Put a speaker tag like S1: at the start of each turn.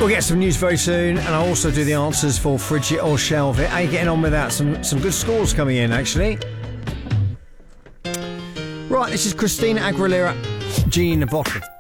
S1: We'll get some news very soon, and I'll also do the answers for Fridge It or Shelve It. How are you getting on with that? Some good scores coming in, actually. Right, this is Christina Aguilera, Genie in a Bottle.